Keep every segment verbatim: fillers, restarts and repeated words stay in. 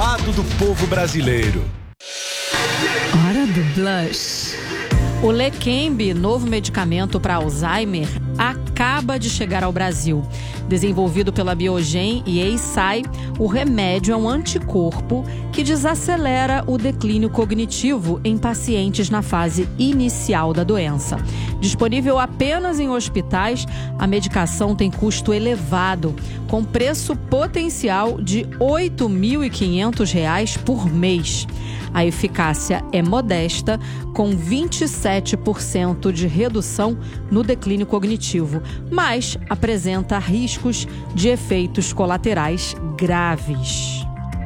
lado do povo brasileiro. Hora do Blush. O Leqembi, novo medicamento para Alzheimer, acaba de chegar ao Brasil. Desenvolvido pela Biogen e Eisai, o remédio é um anticorpo que desacelera o declínio cognitivo em pacientes na fase inicial da doença. Disponível apenas em hospitais, a medicação tem custo elevado, com preço potencial de oito mil e quinhentos reais por mês. A eficácia é modesta, com vinte e sete por cento de redução no declínio cognitivo, mas apresenta riscos de efeitos colaterais graves.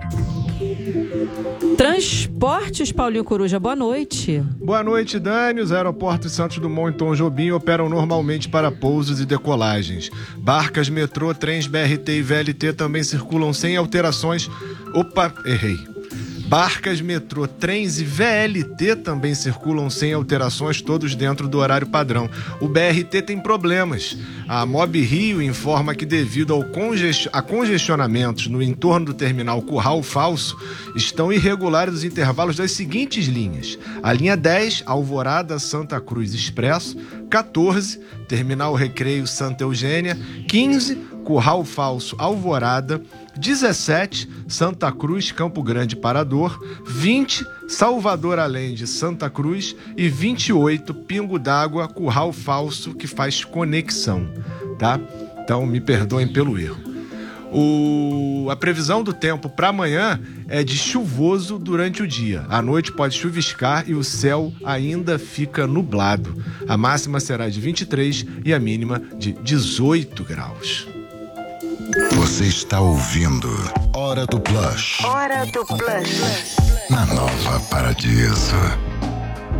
Transportes, Paulinho Coruja, boa noite. Boa noite, Dani. Os aeroportos Santos Dumont e Tom Jobim operam normalmente para pousos e decolagens. Barcas, metrô, trens B R T e V L T também circulam sem alterações. Opa, errei. Barcas, metrô, trens e V L T também circulam sem alterações, todos dentro do horário padrão. O B R T tem problemas. A Mob Rio informa que, devido ao congest... a congestionamentos no entorno do terminal Curral Falso, estão irregulares os intervalos das seguintes linhas: a linha dez, Alvorada Santa Cruz Expresso; quatorze, Terminal Recreio Santa Eugênia; quinze, Curral Falso Alvorada; dezessete, Santa Cruz Campo Grande Parador; vinte, Salvador Allende Santa Cruz; e vinte e oito, Pingo d'Água Curral Falso, que faz conexão, tá? Então me perdoem pelo erro. O... A previsão do tempo para amanhã é de chuvoso durante o dia. À noite pode chuviscar e o céu ainda fica nublado. A máxima será de vinte e três e a mínima de dezoito graus. Você está ouvindo Hora do Blush. Hora do Blush. Na Nova Paradiso.